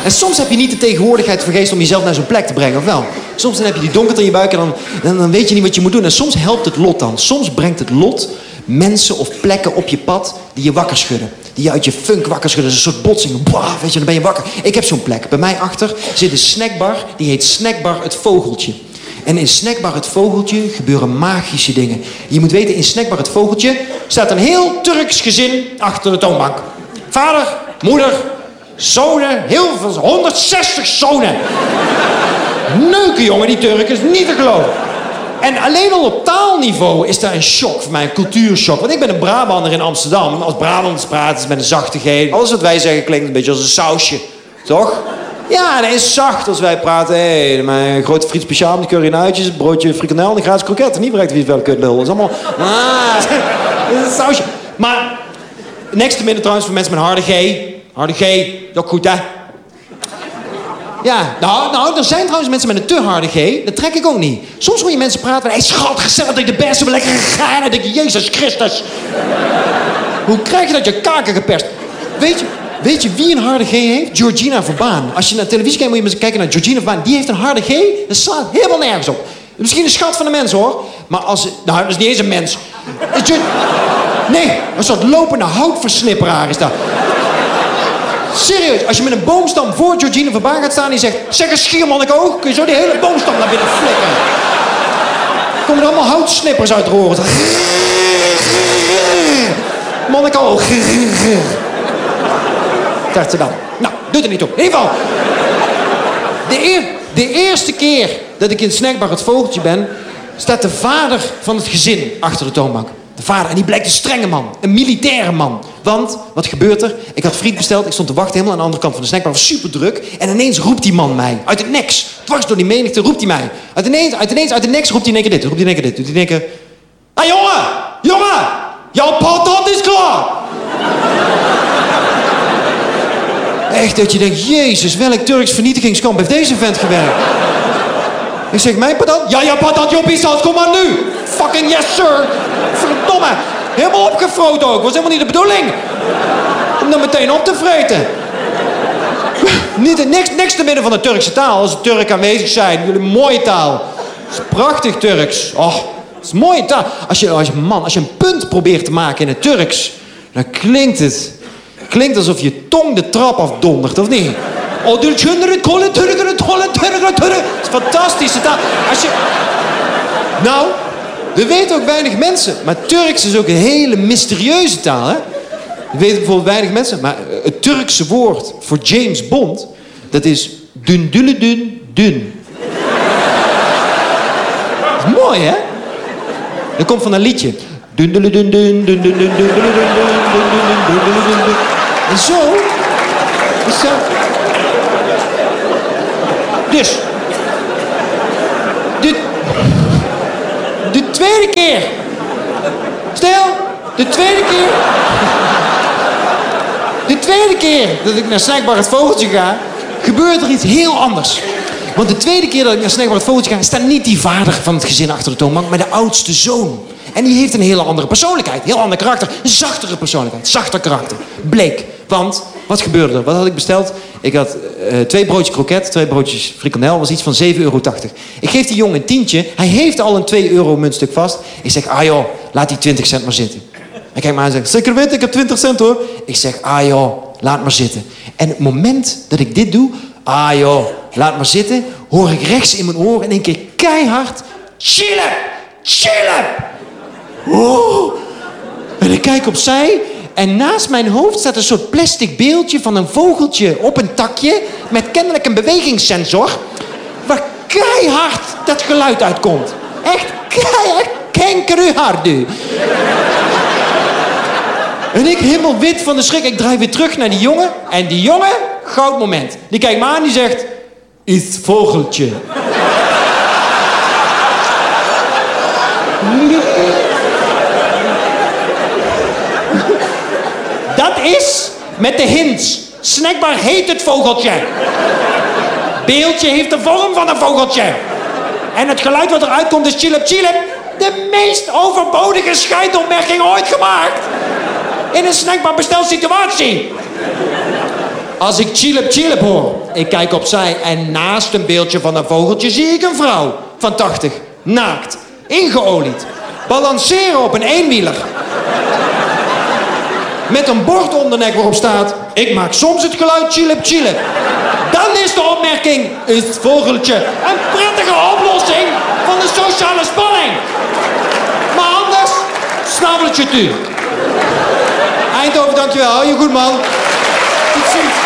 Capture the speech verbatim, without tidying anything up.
En soms heb je niet de tegenwoordigheid van geest om jezelf naar zo'n plek te brengen, of wel? Soms dan heb je die donkerte in je buik en dan, dan, dan weet je niet wat je moet doen. En soms helpt het lot dan. Soms brengt het lot mensen of plekken op je pad die je wakker schudden. Die je uit je funk wakker schudden. Dat is een soort botsing. Bah, weet je, dan ben je wakker. Ik heb zo'n plek. Bij mij achter zit een snackbar. Die heet Snackbar Het Vogeltje. En in Snackbar Het Vogeltje gebeuren magische dingen. Je moet weten, in Snackbar Het Vogeltje staat een heel Turks gezin achter de toonbank. Vader, moeder, zonen, heel veel, honderdzestig zonen. Neuken, jongen, die Turken, is niet te geloven. En alleen al op taalniveau is daar een shock voor mij, een cultuurshock. Want ik ben een Brabander in Amsterdam. Als Brabanders praten is met een zachte G. Alles wat wij zeggen klinkt een beetje als een sausje. Toch? Ja, dat is zacht als wij praten. Hé, hey, mijn grote friet speciaal met curry en uitjes, broodje frikandel en een gratis kroket. Niet bereikt wie het wel kunt lullen. Dat is allemaal... Ah, dat is een sausje. Maar, niks te minder trouwens voor mensen met harde G. Harde G, dat ook goed, hè? Ja, nou, nou, er zijn trouwens mensen met een te harde G. Dat trek ik ook niet. Soms hoor je mensen praten van... Hé, hey, schat, gezellig dat ik de beste ben, lekker gegaan. Dan denk je, Jezus Christus. Hoe krijg je dat je kaken geperst? Weet je, weet je wie een harde G heeft? Georgina Verbaan. Als je naar televisie kijkt, moet je eens kijken naar Georgina Verbaan. Die heeft een harde G. Dat slaat helemaal nergens op. Misschien een schat van een mens, hoor. Maar als... Nou, dat is niet eens een mens. Nee, een soort lopende houtversnipperaar is dat. Serieus, als je met een boomstam voor Georgina Verbaan gaat staan en je zegt... Zeg een schiermonnikoog, kun je zo die hele boomstam naar binnen flikkeren. Komen er allemaal houtsnippers uit de oren. Monikoog. Dacht ze dan. Nou, doet er niet toe. In ieder geval. De, eer, de eerste keer dat ik in Snackbar Het Vogeltje ben... staat de vader van het gezin achter de toonbank. De vader, en die blijkt een strenge man. Een militaire man. Want, wat gebeurt er? Ik had friet besteld, ik stond te wachten helemaal aan de andere kant van de snackbar. Het was super druk. En ineens roept die man mij. Uit het niks. Dwars door die menigte roept hij mij. Uit ineens, uit ineens, uit het niks roept hij in één keer dit. Roept hij in één keer dit. Doet hij in één keer... Hé hey, jongen! Jongen! Jouw patat is klaar! Echt dat je denkt, Jezus, welk Turks vernietigingskamp heeft deze vent gewerkt? Ik zeg, mijn patat? Ja, ja, patat, joppie, saus, kom maar nu! Fucking yes, sir! Verdomme! Helemaal opgefroten ook, was helemaal niet de bedoeling! Om dan meteen op te vreten. Niet, niks, niks te midden van de Turkse taal. Als de Turken aanwezig zijn, jullie mooie taal. Het is prachtig Turks. Oh, het is mooie taal. Als je, als je, man, als je een punt probeert te maken in het Turks, dan klinkt het... Klinkt alsof je tong de trap afdondert, of niet? Oh, de chunderen, tolle, turkere, tolle, turkere, turkere. Het is fantastische taal. Als je... Nou, dat weten ook weinig mensen. Maar Turks is ook een hele mysterieuze taal, hè? Dat weten bijvoorbeeld weinig mensen. Maar het Turkse woord voor James Bond, dat is dun, dulle, dun, dun. Dat is mooi, hè? Dat komt van een liedje. Dun, dulle, dun, dun, dun, dun, dun, dun, dun, dun, dun, dun, dun, dun. En zo is dat... Dus... De, de tweede keer... Stil! De tweede keer... De tweede keer dat ik naar Snackbar Het Vogeltje ga... gebeurt er iets heel anders. Want de tweede keer dat ik naar Snackbar Het Vogeltje ga... staat niet die vader van het gezin achter de toonbank... maar de oudste zoon. En die heeft een hele andere persoonlijkheid. Heel ander karakter. Een zachtere persoonlijkheid. Zachter karakter. Bleek. Want, wat gebeurde er? Wat had ik besteld? Ik had uh, twee broodjes kroket, twee broodjes frikandel. Was iets van zeven euro tachtig. Ik geef die jongen een tientje. Hij heeft al een twee euro muntstuk vast. Ik zeg, ah joh, laat die twintig cent maar zitten. Hij kijkt me aan en zegt, zeker weten, ik heb twintig cent hoor. Ik zeg, ah joh, laat maar zitten. En het moment dat ik dit doe, ah joh, laat maar zitten, hoor ik rechts in mijn oor in één keer keihard, chillen, chillen. Oh. En ik kijk opzij en naast mijn hoofd staat een soort plastic beeldje van een vogeltje op een takje met kennelijk een bewegingssensor waar keihard dat geluid uitkomt. Echt keihard, kenkeruhard. En ik helemaal wit van de schrik. Ik draai weer terug naar die jongen en die jongen, goud moment. Die kijkt me aan en die zegt, is vogeltje. Dat is met de hints. Snackbar heet het vogeltje. Beeldje heeft de vorm van een vogeltje. En het geluid wat eruit komt is chillip chillip. De meest overbodige scheidopmerking ooit gemaakt. In een snackbar bestelsituatie. Als ik chillip chillip hoor, Ik kijk opzij en naast een beeldje van een vogeltje zie ik een vrouw van tachtig. Naakt. Ingeolied. Balanceren op een eenwieler. Met een bord om de nek waarop staat... Ik maak soms het geluid chilip chilip. Dan is de opmerking... Is het vogeltje een prettige oplossing van de sociale spanning. Maar anders... Snabbeltje tu. Eindhoven, dankjewel. Hou je goed, man. Tot ziens.